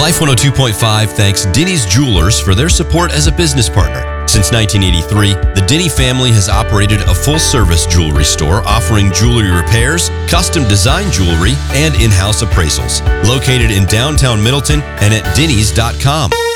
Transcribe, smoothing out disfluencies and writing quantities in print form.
Life 102.5 thanks Denny's Jewelers for their support as a business partner. Since 1983, the Denny family has operated a full-service jewelry store offering jewelry repairs, custom design jewelry, and in-house appraisals. Located in downtown Middleton and at dennys.com.